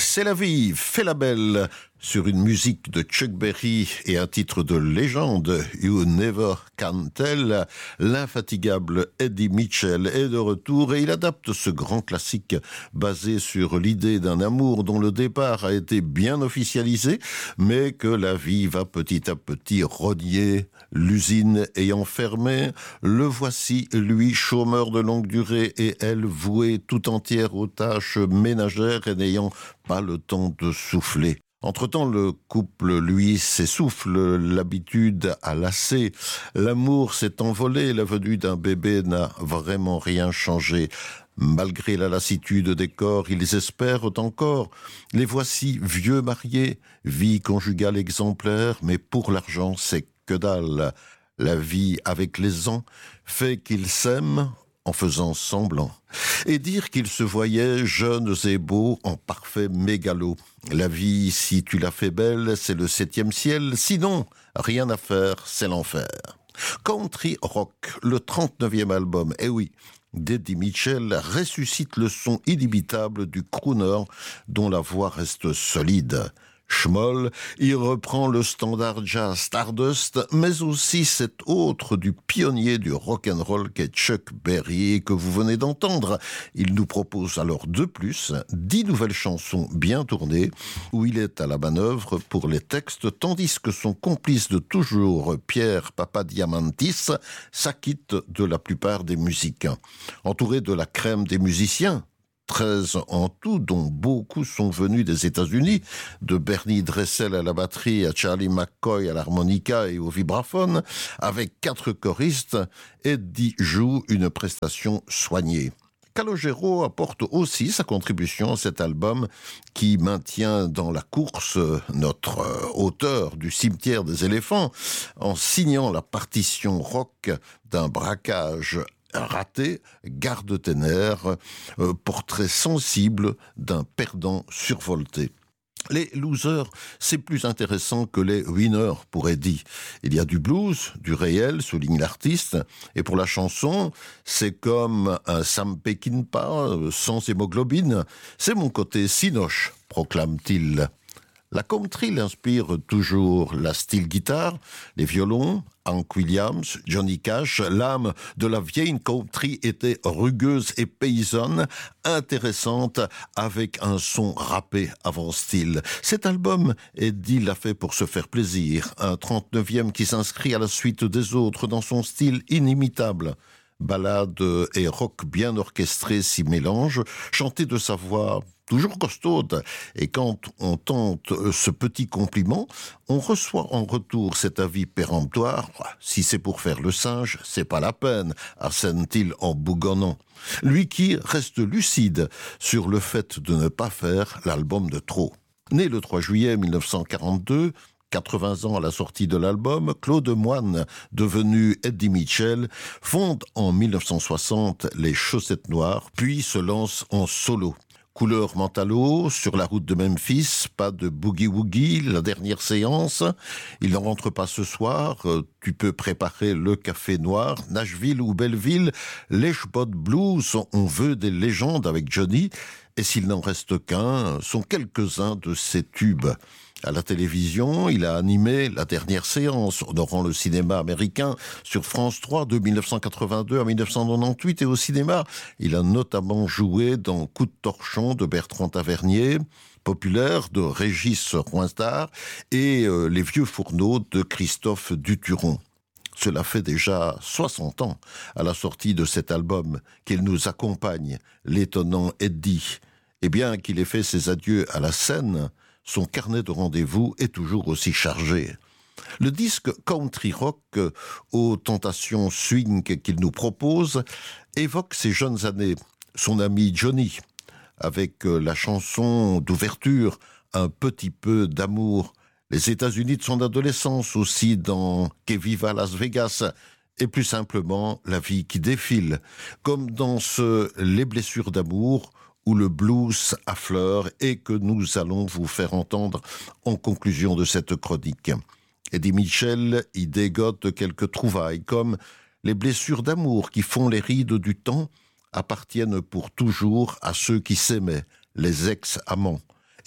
C'est la vie, fait la belle, sur une musique de Chuck Berry et un titre de légende, You Never Can Tell. L'infatigable Eddie Mitchell est de retour et il adapte ce grand classique basé sur l'idée d'un amour dont le départ a été bien officialisé, mais que la vie va petit à petit rogner. L'usine ayant fermé, le voici, lui, chômeur de longue durée et elle vouée tout entière aux tâches ménagères et n'ayant pas le temps de souffler. Entre-temps, le couple, lui, s'essouffle, l'habitude a lassé, l'amour s'est envolé, la venue d'un bébé n'a vraiment rien changé. Malgré la lassitude des corps, ils espèrent encore. Les voici vieux mariés, vie conjugale exemplaire, mais pour l'argent, c'est que dalle. La vie avec les ans fait qu'ils s'aiment en faisant semblant. Et dire qu'ils se voyaient jeunes et beaux en parfait mégalo. La vie, si tu la fais belle, c'est le 7e ciel, sinon, rien à faire, c'est l'enfer. Country Rock, le 39e album, eh oui, d'Eddie Mitchell ressuscite le son inimitable du crooner dont la voix reste solide. Schmoll, il reprend le standard jazz Stardust, mais aussi cet autre du pionnier du rock'n'roll qu'est Chuck Berry que vous venez d'entendre. Il nous propose alors de plus 10 nouvelles chansons bien tournées où il est à la manœuvre pour les textes, tandis que son complice de toujours, Pierre Papadiamantis, s'acquitte de la plupart des musiques. Entouré de la crème des musiciens, 13 en tout, dont beaucoup sont venus des États-Unis, de Bernie Dressel à la batterie à Charlie McCoy à l'harmonica et au vibraphone, avec 4 choristes, Eddie joue une prestation soignée. Calogero apporte aussi sa contribution à cet album qui maintient dans la course notre auteur du Cimetière des éléphants en signant la partition rock d'un braquage raté, garde tes nerfs, portrait sensible d'un perdant survolté. Les losers, c'est plus intéressant que les winners, pour Eddie. Il y a du blues, du réel, souligne l'artiste, et pour la chanson, c'est comme un Sam Peckinpah sans hémoglobine. C'est mon côté sinoche, proclame-t-il. La country l'inspire toujours, la steel guitare, les violons, Hank Williams, Johnny Cash. L'âme de la vieille country était rugueuse et paysanne, intéressante, avec un son râpé avant style. Cet album, Eddie l'a fait pour se faire plaisir, un 39e qui s'inscrit à la suite des autres dans son style inimitable. Ballade et rock bien orchestrés s'y mélangent, chanté de sa voix toujours costaude. Et quand on tente ce petit compliment, on reçoit en retour cet avis péremptoire. Si c'est pour faire le singe, c'est pas la peine, assène-t-il en bougonnant. Lui qui reste lucide sur le fait de ne pas faire l'album de trop. Né le 3 juillet 1942, 80 ans à la sortie de l'album, Claude Moine, devenu Eddie Mitchell, fonde en 1960 les Chaussettes Noires, puis se lance en solo. Couleur mentalo, sur la route de Memphis, pas de boogie-woogie, la dernière séance. Il n'en rentre pas ce soir, tu peux préparer le café noir. Nashville ou Belleville, les Spot Blues, on veut des légendes avec Johnny. Et s'il n'en reste qu'un, sont quelques-uns de ses tubes. À la télévision, il a animé la dernière séance, honorant le cinéma américain sur France 3 de 1982 à 1998. Et au cinéma, il a notamment joué dans Coup de torchon de Bertrand Tavernier, Populaire de Régis Roinsdard et Les vieux fourneaux de Christophe Duturon. Cela fait déjà 60 ans à la sortie de cet album qu'il nous accompagne, l'étonnant Eddie. Et bien qu'il ait fait ses adieux à la scène, son carnet de rendez-vous est toujours aussi chargé. Le disque country rock aux tentations swing qu'il nous propose évoque ses jeunes années, son ami Johnny, avec la chanson d'ouverture « Un petit peu d'amour », les États-Unis de son adolescence aussi dans « Que viva Las Vegas », et plus simplement la vie qui défile, comme dans ce « Les blessures d'amour », où le blues affleure et que nous allons vous faire entendre en conclusion de cette chronique. Eddie Mitchell y dégote quelques trouvailles, comme les blessures d'amour qui font les rides du temps appartiennent pour toujours à ceux qui s'aimaient, les ex-amants.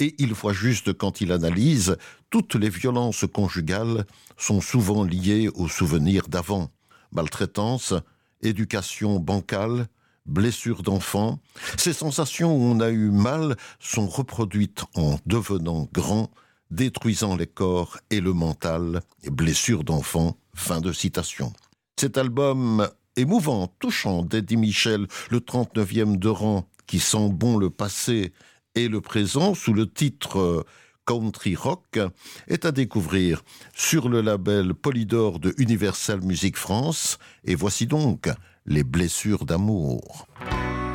Et il voit juste quand il analyse, toutes les violences conjugales sont souvent liées aux souvenirs d'avant. Maltraitance, éducation bancale, blessures d'enfants. Ces sensations où on a eu mal sont reproduites en devenant grand, détruisant les corps et le mental, blessures d'enfants. Fin de citation. Cet album émouvant, touchant d'Eddie Mitchell, le 39e de rang, qui sent bon le passé et le présent, sous le titre Country Rock, est à découvrir sur le label Polydor de Universal Music France. Et voici donc Les blessures d'amour.